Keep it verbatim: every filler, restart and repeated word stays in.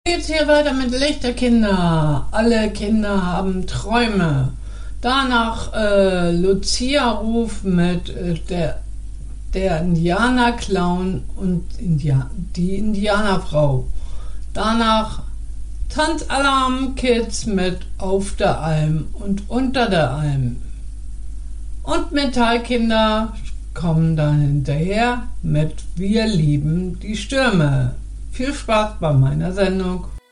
Geht's hier weiter mit Lichterkinder. Alle Kinder haben Träume. Danach äh, Lucia-Ruf mit äh, der, der Indianer-Clown und India die Indianerfrau. Danach Tanzalarm Kids mit Auf der Alm und Unter der Alm. Und Metallkinder kommen dann hinterher mit Wir lieben die Stürme. Viel Spaß bei meiner Sendung.